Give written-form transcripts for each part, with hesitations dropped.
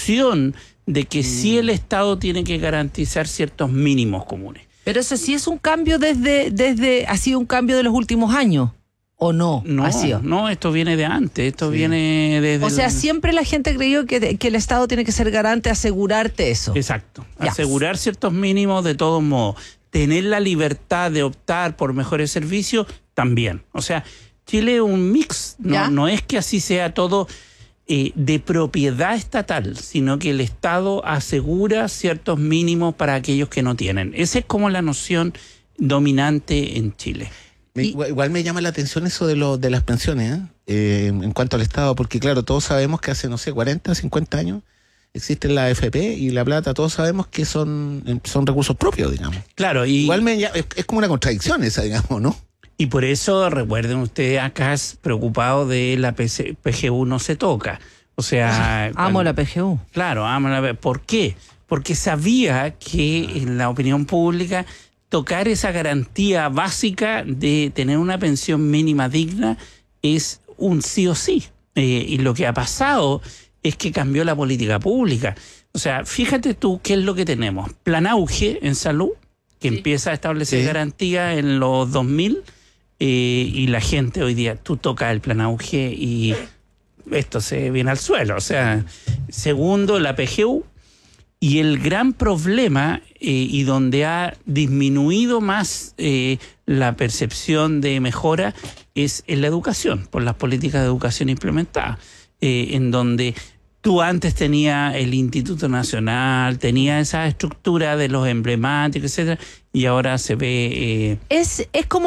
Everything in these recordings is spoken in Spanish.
noción de que sí el Estado tiene que garantizar ciertos mínimos comunes. Pero eso sí es un cambio ha sido un cambio de los últimos años, ¿o no? No, esto viene de antes, esto viene desde... O sea, siempre la gente creyó que el Estado tiene que ser garante, asegurarte eso. Exacto, asegurar ciertos mínimos de todos modos. Tener la libertad de optar por mejores servicios, también. O sea, Chile es un mix, no es que así sea todo de propiedad estatal, sino que el Estado asegura ciertos mínimos para aquellos que no tienen. Esa es como la noción dominante en Chile. Igual me llama la atención eso de las pensiones, en cuanto al Estado, porque claro, todos sabemos que hace, 40, 50 años existen la AFP y la plata, todos sabemos que son recursos propios, digamos. Claro, y igual es como una contradicción esa, digamos, ¿no? Y por eso, recuerden ustedes, acá es preocupado de la PGU no se toca. O sea... Amo la PGU. Claro, amo la PGU. ¿Por qué? Porque sabía que en la opinión pública tocar esa garantía básica de tener una pensión mínima digna es un sí o sí. Y lo que ha pasado es que cambió la política pública. O sea, fíjate tú qué es lo que tenemos. Plan Auge en salud, que empieza a establecer garantía en los 2000, y la gente hoy día, tú tocas el Plan Auge y esto se viene al suelo. O sea, segundo, la PGU. Y el gran problema, y donde ha disminuido más la percepción de mejora, es en la educación, por las políticas de educación implementadas, en donde tú antes tenías el Instituto Nacional, tenías esa estructura de los emblemáticos, etcétera, y ahora se ve es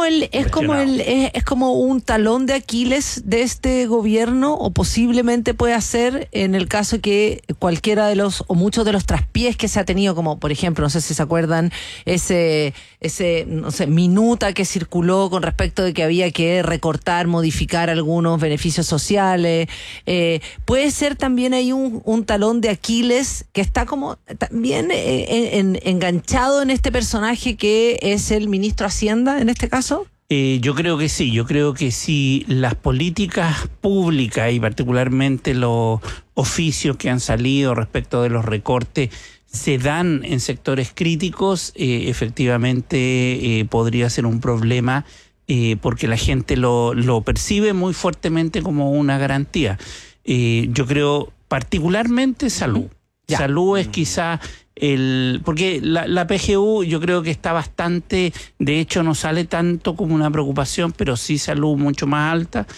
como un talón de Aquiles de este gobierno, o posiblemente puede ser en el caso que cualquiera de los o muchos de los traspiés que se ha tenido, como por ejemplo, no sé si se acuerdan, ese minuta que circuló con respecto de que había que recortar, modificar algunos beneficios sociales. Puede ser también ahí un talón de Aquiles que está como también enganchado en este personaje que es el ministro Hacienda en este caso. Yo creo que sí, las políticas públicas y particularmente los oficios que han salido respecto de los recortes se dan en sectores críticos, efectivamente podría ser un problema, porque la gente lo percibe muy fuertemente como una garantía. Yo creo particularmente salud. Salud es quizá porque la PGU yo creo que está bastante, de hecho no sale tanto como una preocupación, pero sí salud mucho más alta,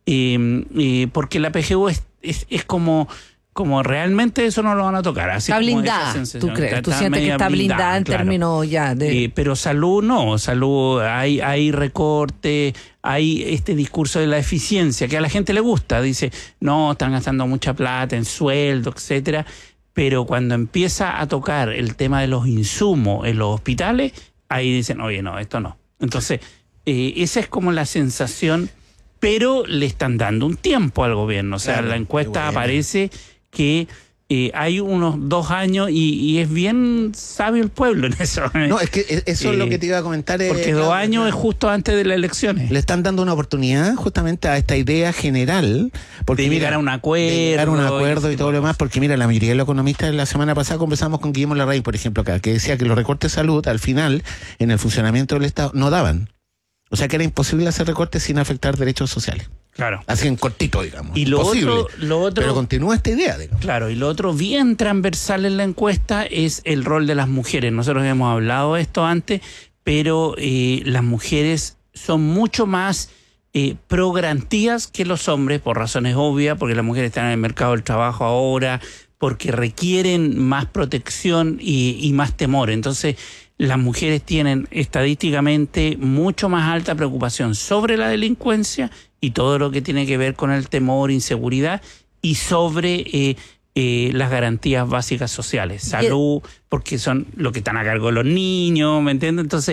porque la PGU es como realmente eso no lo van a tocar. Así está como blindada, ¿tú crees? ¿Tú sientes que está blindada en términos ya de...? Pero salud no, salud hay recorte, hay este discurso de la eficiencia que a la gente le gusta, dice, no, están gastando mucha plata en sueldo, etcétera. Pero cuando empieza a tocar el tema de los insumos en los hospitales, ahí dicen, oye, no, esto no. Entonces, esa es como la sensación, pero le están dando un tiempo al gobierno. O sea, la encuesta aparece que hay unos 2 años y es bien sabio el pueblo en eso. No, es que eso es lo que te iba a comentar. Porque 2 años es justo antes de las elecciones. Le están dando una oportunidad justamente a esta idea general. Porque de llegar a un acuerdo. Y todo lo demás, porque mira, la mayoría de los economistas, la semana pasada conversamos con Guillermo Larraín, por ejemplo, acá, que decía que los recortes de salud, al final, en el funcionamiento del Estado, no daban. O sea que era imposible hacer recortes sin afectar derechos sociales. Claro. Así en cortito, digamos. Y lo otro, pero continúa esta idea, digamos. Claro, y lo otro bien transversal en la encuesta es el rol de las mujeres. Nosotros hemos hablado de esto antes, pero las mujeres son mucho más pro garantías que los hombres, por razones obvias, porque las mujeres están en el mercado del trabajo ahora, porque requieren más protección y más temor. Entonces, las mujeres tienen estadísticamente mucho más alta preocupación sobre la delincuencia y todo lo que tiene que ver con el temor, inseguridad, y sobre las garantías básicas sociales, salud, porque son lo que están a cargo de los niños, ¿me entiendes? Entonces,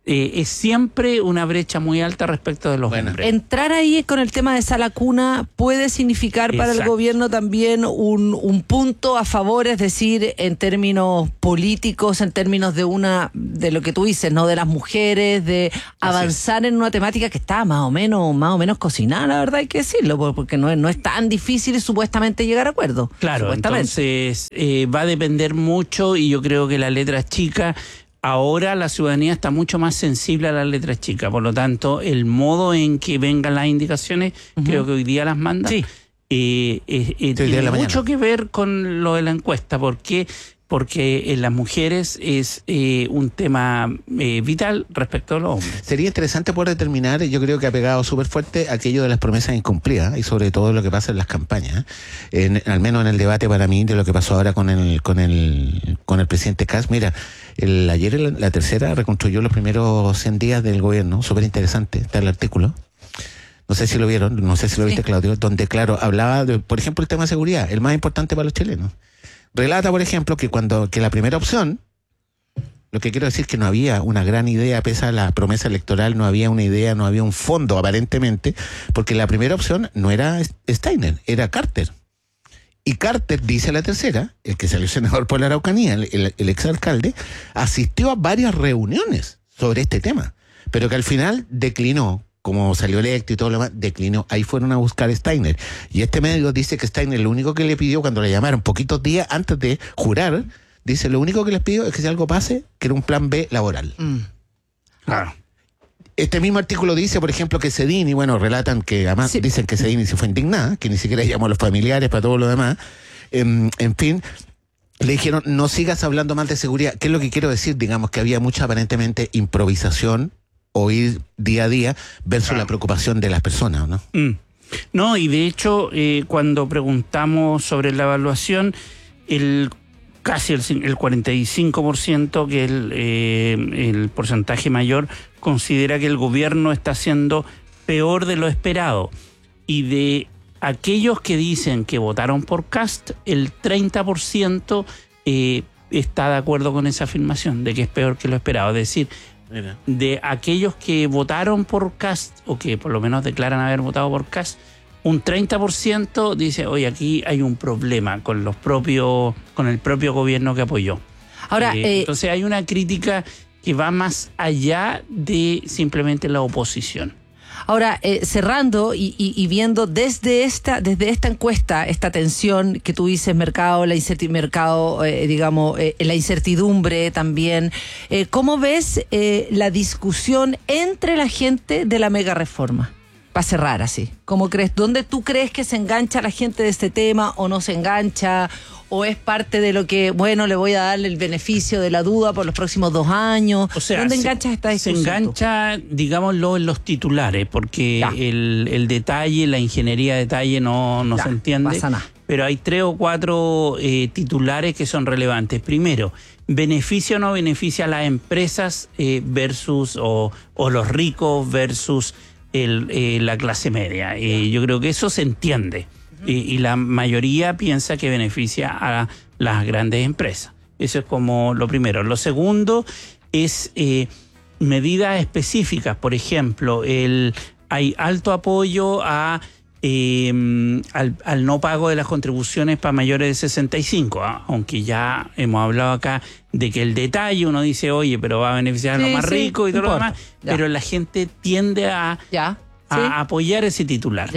es siempre una brecha muy alta respecto de los hombres. Entrar ahí con el tema de sala cuna puede significar para el gobierno también un punto a favor, es decir, en términos políticos, en términos de lo que tú dices, ¿no? De las mujeres, de avanzar en una temática que está más o menos cocinada, la verdad hay que decirlo, porque no es tan difícil supuestamente llegar a acuerdo. Claro, entonces va a depender mucho, y yo creo que las letras chicas, ahora la ciudadanía está mucho más sensible a las letras chicas, por lo tanto, el modo en que vengan las indicaciones, creo que hoy día las manda, tiene mucho que ver con lo de la encuesta. ¿Por qué? Porque en las mujeres es un tema vital respecto a los hombres. Sería interesante poder determinar, yo creo que ha pegado súper fuerte aquello de las promesas incumplidas y sobre todo lo que pasa en las campañas, al menos en el debate para mí de lo que pasó ahora con el presidente Kast. Mira, ayer la tercera reconstruyó los primeros 100 días del gobierno, súper interesante, está el artículo. No sé si lo vieron, no sé si lo viste, Claudio, donde, claro, hablaba de, por ejemplo, el tema de seguridad, el más importante para los chilenos. Relata, por ejemplo, que la primera opción, lo que quiero decir es que no había una gran idea, pese a la promesa electoral, no había una idea, no había un fondo aparentemente, porque la primera opción no era Steiner, era Carter. Y Carter, dice la tercera, el que salió senador por la Araucanía, el exalcalde, asistió a varias reuniones sobre este tema, pero que al final declinó. Como salió electo y todo lo demás, declinó. Ahí fueron a buscar a Steiner. Y este medio dice que Steiner lo único que le pidió cuando le llamaron poquitos días antes de jurar, dice, lo único que les pidió es que si algo pase, que era un plan B laboral. Claro. Este mismo artículo dice, por ejemplo, que Cedini, bueno, relatan que además dicen que Cedini se fue indignada, que ni siquiera llamó a los familiares para todo lo demás. En fin, le dijeron, no sigas hablando mal de seguridad. ¿Qué es lo que quiero decir? Digamos que había mucha aparentemente improvisación, oír día a día versus la preocupación de las personas, ¿no? No, y de hecho, cuando preguntamos sobre la evaluación, casi el 45%, que es el porcentaje mayor, considera que el gobierno está haciendo peor de lo esperado. Y de aquellos que dicen que votaron por Kast, el 30% está de acuerdo con esa afirmación, de que es peor que lo esperado. Es decir, de aquellos que votaron por Kast, o que por lo menos declaran haber votado por Kast, un 30% dice, oye, aquí hay un problema con el propio gobierno que apoyó. Ahora, entonces hay una crítica que va más allá de simplemente la oposición. Ahora, cerrando y viendo desde esta encuesta, esta tensión que tú dices, mercado, la incertidumbre también, ¿cómo ves la discusión entre la gente de la mega reforma? Para cerrar así, ¿cómo crees? ¿Dónde tú crees que se engancha la gente de este tema o no se engancha? ¿O es parte de lo que, bueno, le voy a darle el beneficio de la duda por los próximos 2 años? O sea, ¿dónde enganchas esta discusión? Se engancha, digámoslo, en los titulares, porque el detalle, la ingeniería de detalle no se entiende. Pasa nada. Pero hay 3 o 4 titulares que son relevantes. Primero, beneficia o no beneficia a las empresas versus o los ricos versus la clase media. Yo creo que eso se entiende. Y la mayoría piensa que beneficia a las grandes empresas. Eso es como lo primero. Lo segundo es medidas específicas. Por ejemplo, hay alto apoyo al no pago de las contribuciones para mayores de 65, aunque ya hemos hablado acá de que el detalle, uno dice, oye, pero va a beneficiar a los más ricos y todo lo demás, pero la gente tiende a apoyar ese titular.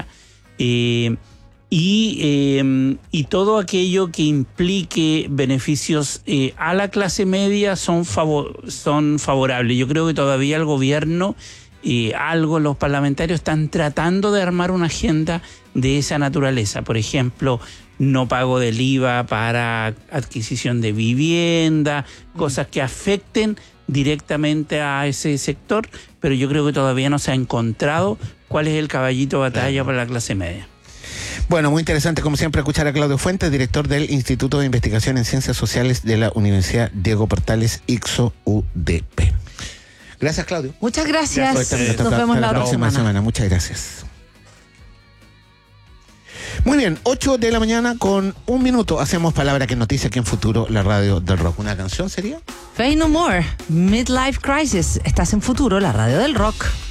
Y todo aquello que implique beneficios a la clase media son favorables. Yo creo que todavía el gobierno, los parlamentarios están tratando de armar una agenda de esa naturaleza. Por ejemplo, no pago del IVA para adquisición de vivienda, cosas que afecten directamente a ese sector, pero yo creo que todavía no se ha encontrado cuál es el caballito de batalla para la clase media. Bueno, muy interesante como siempre escuchar a Claudio Fuentes, director del Instituto de Investigación en Ciencias Sociales de la Universidad Diego Portales, ICSO-UDP. Gracias, Claudio. Muchas gracias. Nos vemos la próxima semana. Muchas gracias. Muy bien, 8 de la mañana con 1 minuto. Hacemos Palabra que Noticia aquí en Futuro, la radio del rock. ¿Una canción sería? Faith No More, Midlife Crisis. Estás en Futuro, la radio del rock.